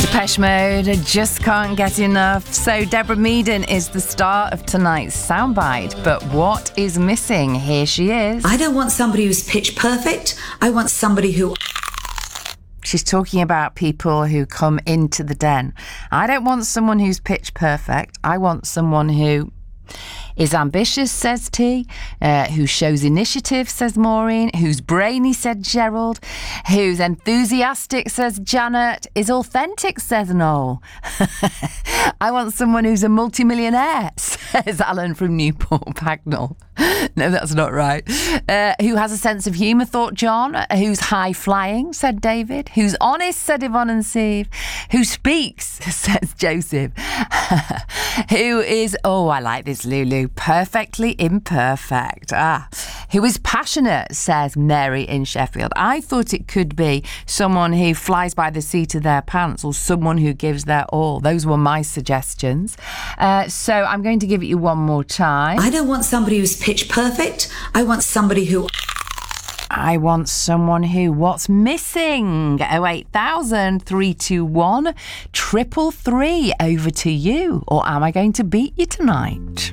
Depeche Mode, just can't get enough. So Deborah Meaden is the star of tonight's soundbite. But what is missing? Here she is. I don't want somebody who's pitch perfect. I want somebody who... She's talking about people who come into the den. I don't want someone who's pitch perfect. I want someone who is ambitious, says T, who shows initiative, says Maureen, who's brainy, said Gerald, who's enthusiastic, says Janet, is authentic, says Noel. I want someone who's a multimillionaire, says Alan from Newport Pagnell. No, that's not right. Who has a sense of humour, thought John. Who's high-flying, said David. Who's honest, said Yvonne and Steve. Who speaks, says Joseph. Who is, oh, I like this, Lulu, perfectly imperfect. Who is passionate, says Mary in Sheffield. I thought it could be someone who flies by the seat of their pants or someone who gives their all. Those were my suggestions. So I'm going to give it you one more time. I don't want somebody who's pitch perfect. I want somebody who... I want someone who... What's missing? 08000 321 333. Over to you. Or am I going to beat you tonight?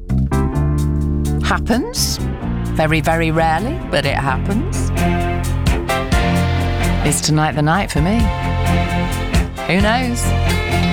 Happens. Very, very rarely, but it happens. Is tonight the night for me? Who knows?